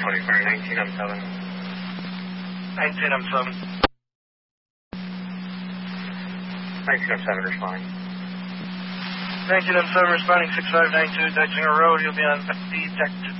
19M7. 19M7. 19M7 responding. 19M7 responding 6592 Dexinger Road. You'll be on detected.